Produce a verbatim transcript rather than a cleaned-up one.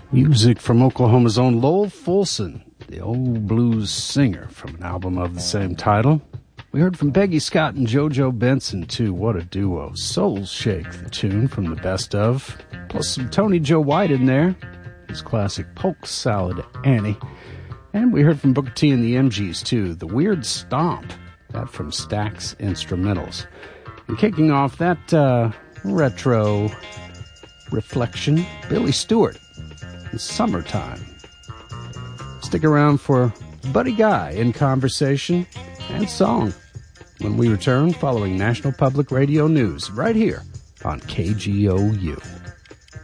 Music from Oklahoma's own Lowell Fulson, the old blues singer, from an album of the same title. We heard from Peggy Scott and JoJo Benson, too. What a duo. Soul Shake, the tune from the best of. Plus some Tony Joe White in there. His classic Polk Salad Annie. And we heard from Booker T and the M Gs, too. The Weird Stomp. That from Stax Instrumentals. And kicking off that uh, retro reflection, Billy Stewart. Summertime. Stick around for Buddy Guy in conversation and song when we return following National Public Radio News right here on K G O U.